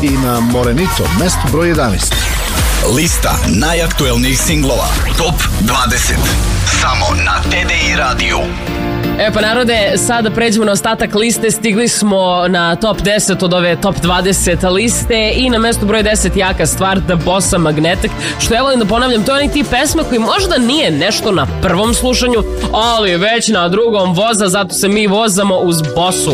i na Morenito, mesto broj 11. Lista najaktuelnijih singlova Top 20 samo na TDI radiju. Pa narode, sada pređemo na ostatak liste. Stigli smo na top 10 od ove top 20 liste i na mestu broj 10 jaka stvar The Bossa Magnetic, što ja volim da ponavljam, to je onaj tip pesma koji možda nije nešto na prvom slušanju, ali već na drugom voza, zato se mi vozamo uz Bossu.